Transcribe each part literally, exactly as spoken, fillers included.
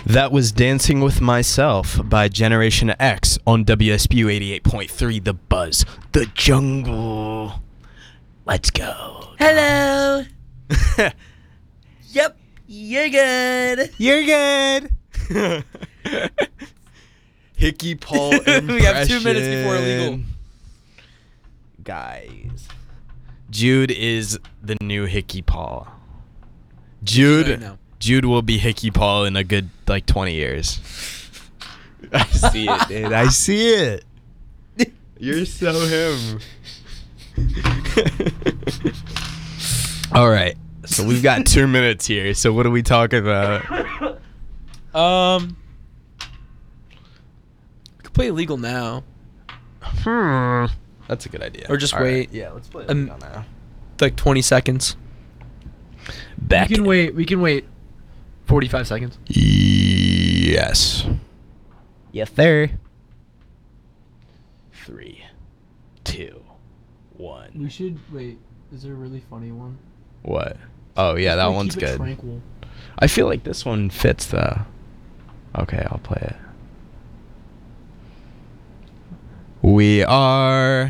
That was Dancing With Myself by Generation X on W S B U eighty-eight point three, The Buzz, The Jungle. Let's go. Hello. Yep, you're good. You're good. Hickey Paul impression. We have two minutes before illegal. Guys, Jude is the new Hickey Paul. Jude, Jude will be Hickey Paul in a good like twenty years. I see it, dude. I see it. You're so him. All right, so we've got two minutes here. So what are we talking about? Um, we could play illegal now. Hmm. That's a good idea. Or just All wait. Right. Yeah, let's play Um, illegal now. Like twenty seconds. Back. We can wait. We can wait. Forty-five seconds. Yes. Yes, sir. Three, two, one. We should wait. Is there a really funny one? What? Oh yeah, that Like, one's keep it good. tranquil. I feel like this one fits though. Okay, I'll play it. We are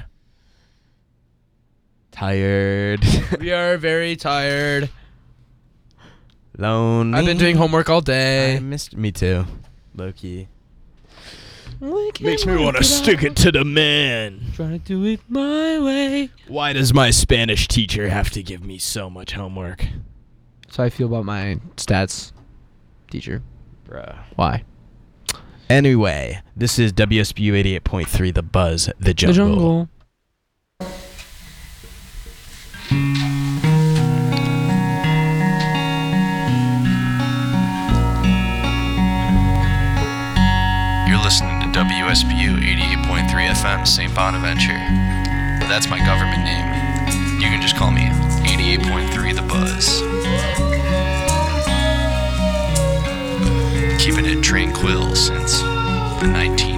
tired. We are very tired. Lonely. I've been doing homework all I day. missed me too. Low key. Makes Makes me want to stick it to the man. Trying to do it my way. Why does my Spanish teacher have to give me so much homework? So I feel about my stats teacher. Bruh. Why? Anyway, this is W S B U eighty-eight point three, The Buzz, The Jungle. The jungle. You're listening to W S B U eighty-eight point three F M, Saint Bonaventure. That's my government name. You can just call me eighty-eight point three The Buzz. Keeping it tranquil since the nineteen